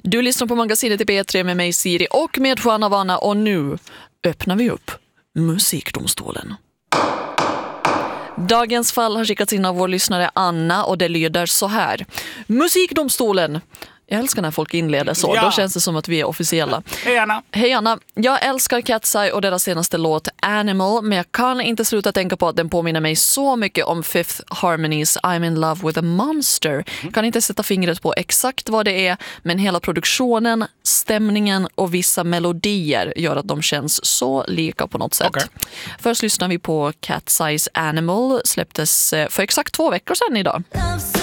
Du lyssnar på Magasinet i P3 med mig Siri och med Juana Vana, och nu öppnar vi upp Musikdomstolen. Dagens fall har skickats in av vår lyssnare Anna och det lyder så här. Musikdomstolen. Jag älskar när folk inleder så. Då känns det som att vi är officiella. Hej Anna. Hej Anna. Jag älskar Cat's Eye och deras senaste låt Animal, men jag kan inte sluta tänka på att den påminner mig så mycket om Fifth Harmonies I'm in love with a monster. Kan inte sätta fingret på exakt vad det är, men hela produktionen, stämningen och vissa melodier gör att de känns så lika på något sätt. Okay. Först lyssnar vi på Cat's Eyes Animal, släpptes för exakt 2 veckor sedan idag.